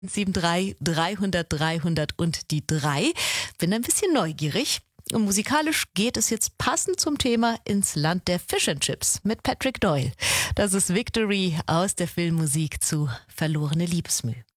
73 300 300 und die 3. Bin ein bisschen neugierig. Und musikalisch geht es jetzt passend zum Thema ins Land der Fish and Chips mit Patrick Doyle. Das ist Victory aus der Filmmusik zu Verlorene Liebesmüh.